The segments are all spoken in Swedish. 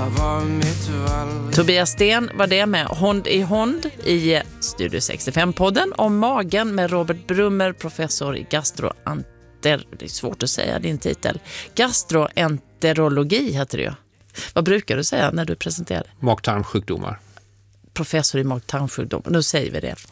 Detta var mitt val. Tobias Sten var det med Hond i Hond i Studio 65-podden om magen med Robert Brummer, professor i det är svårt att säga din titel. Gastroenterologi heter det ju. Vad brukar du säga när du presenterar? Mag-tarmsjukdomar. Professor i mag-tarmsjukdomar, nu säger vi det.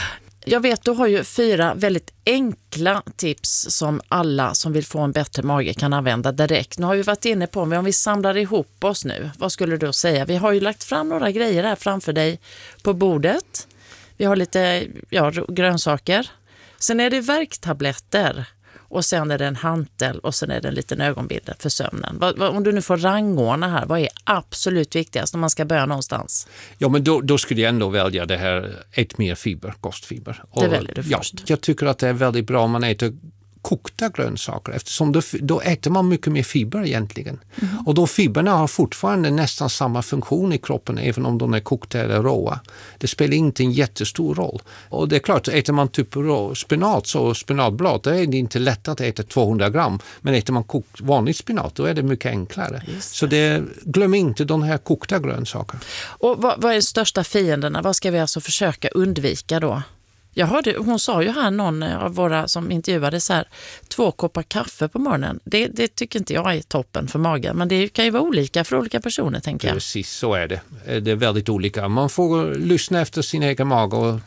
Jag vet, du har ju 4 väldigt enkla tips som alla som vill få en bättre mage kan använda direkt. Nu har vi varit inne på, om vi samlar ihop oss nu, vad skulle du säga? Vi har ju lagt fram några grejer här framför dig på bordet. Vi har lite grönsaker. Sen är det värktabletter. Och sen är det en hantel och sen är det en liten ögonbindel för sömnen. Om du nu får rangordna här, vad är absolut viktigast när man ska börja någonstans? Ja, men då skulle jag ändå välja det här, ät mer fiber, kostfiber. Det väljer du först. Ja, jag tycker att det är väldigt bra om man äter kokta grönsaker eftersom då äter man mycket mer fiber egentligen. Mm. Och de fiberna har fortfarande nästan samma funktion i kroppen även om de är kokta eller råa. Det spelar inte en jättestor roll. Och det är klart, äter man typ spenat så spenatblad, då är det inte lätt att äta 200 gram. Men äter man kokt vanligt spenat, då är det mycket enklare. Så glöm inte de här kokta grönsaker. Och vad är de största fienderna? Vad ska vi alltså försöka undvika då? Jag hörde, hon sa ju här, någon av våra som intervjuade så här, 2 koppar kaffe på morgonen. Det tycker inte jag är toppen för magen. Men det kan ju vara olika för olika personer, tänker jag. Precis, så är det. Det är väldigt olika. Man får lyssna efter sin egen mage och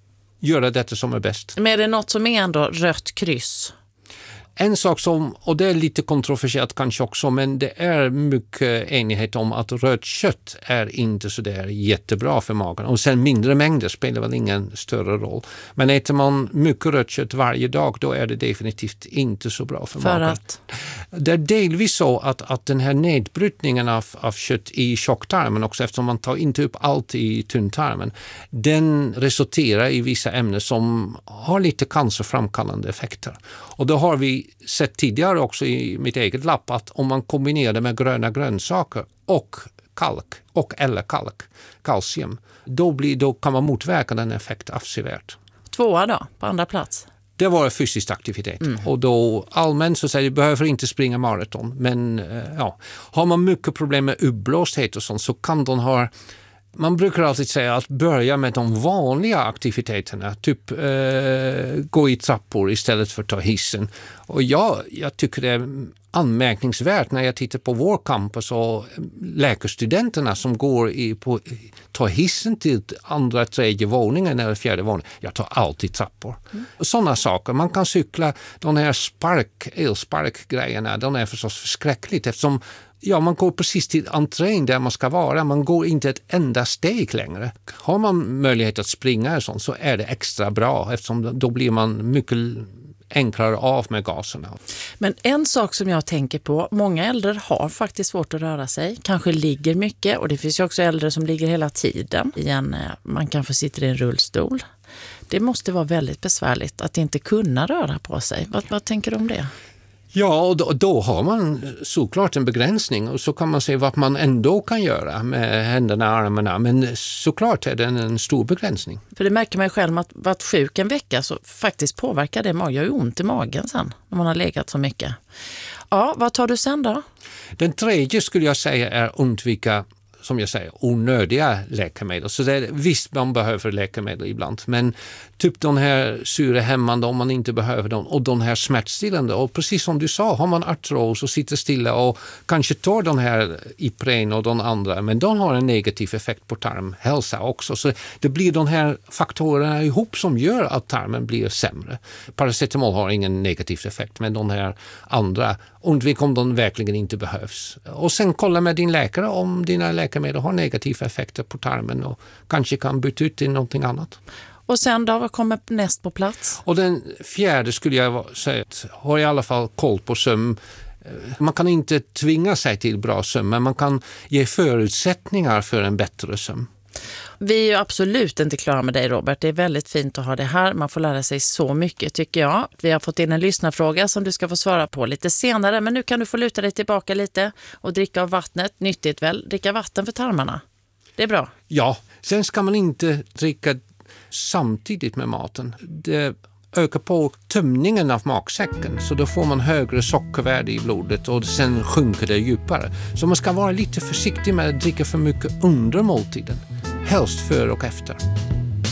göra detta som är bäst. Men är det något som är ändå rött kryss? En sak som, och det är lite kontroversiellt kanske också, men det är mycket enighet om att rött kött är inte så där jättebra för magen. Och sen mindre mängder spelar väl ingen större roll. Men äter man mycket rött kött varje dag, då är det definitivt inte så bra för magen. Att? Det är delvis så att den här nedbrytningen av kött i tjocktarmen också, eftersom man tar inte upp allt i tunntarmen, den resulterar i vissa ämnen som har lite cancerframkallande effekter. Och då har vi sett tidigare också i mitt eget labb att om man kombinerar det med gröna grönsaker och kalk eller kalcium, då kan man motverka den effekten avsevärt. 2 då, på andra plats? Det var fysisk aktivitet. Och då allmänt så säger du behöver inte springa maraton. Men har man mycket problem med uppblåsthet och sånt så kan de ha. Man brukar alltid säga att börja med de vanliga aktiviteterna. Typ gå i trappor istället för att ta hissen. Och jag tycker det är anmärkningsvärt när jag tittar på vår campus och läkarstudenterna som tar hissen till 2:a, 3:e våningen eller 4:e våningen. Jag tar alltid trappor. Sådana saker. Man kan cykla de här elsparkgrejerna. De är förstås förskräckligt eftersom man går precis till entrén där man ska vara. Man går inte ett enda steg längre. Har man möjlighet att springa och sånt så är det extra bra eftersom då blir man mycket enklare av med gaserna. Men en sak som jag tänker på, många äldre har faktiskt svårt att röra sig. Kanske ligger mycket och det finns ju också äldre som ligger hela tiden. Man kanske sitter i en rullstol. Det måste vara väldigt besvärligt att inte kunna röra på sig. Vad tänker du om det? Ja, och då har man såklart en begränsning och så kan man se vad man ändå kan göra med händerna och armarna. Men såklart är det en stor begränsning. För det märker man själv att varit sjuk en vecka så faktiskt påverkar det magen. Jag har ju ont i magen sen när man har legat så mycket. Ja, vad tar du sen då? Den tredje skulle jag säga är undvika, som jag säger, onödiga läkemedel. Så det är, visst man behöver läkemedel ibland. Men typ de här syrehämmande om man inte behöver dem. Och de här smärtstillande. Och precis som du sa, har man artros och sitter stilla och kanske tar de här Ipren och de andra. Men de har en negativ effekt på tarmhälsa också. Så det blir de här faktorerna ihop som gör att tarmen blir sämre. Paracetamol har ingen negativ effekt. Men de här andra, undvik om de verkligen inte behövs. Och sen kolla med din läkare om dina läkemedel har negativa effekter på tarmen och kanske kan byta ut till någonting annat. Och sen då, vad kommer näst på plats? Och den fjärde skulle jag säga att ha i alla fall koll på sömn. Man kan inte tvinga sig till bra sömn, men man kan ge förutsättningar för en bättre sömn. Vi är ju absolut inte klara med dig, Robert. Det är väldigt fint att ha det här. Man får lära sig så mycket, tycker jag. Vi har fått in en lyssnarfråga som du ska få svara på lite senare. Men nu kan du få luta dig tillbaka lite och dricka av vattnet. Nyttigt väl? Dricka vatten för tarmarna. Det är bra. Ja, sen ska man inte dricka samtidigt med maten. Det öka på tömningen av magsäcken, så då får man högre sockervärde i blodet och sen sjunker det djupare. Så man ska vara lite försiktig med att dricka för mycket under måltiden, helst före och efter.